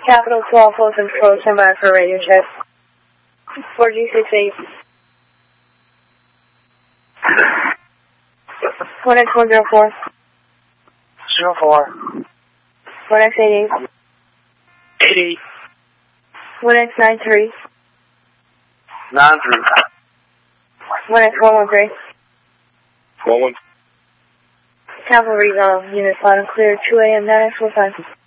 Capital 12, Fulton Pro, stand by for radio check. 4G68. 1X104. 04. 1X88. 88. 1X93. 93. 1X113. 11. Cavalry, units loud and clear, 2 a.m., 9X15.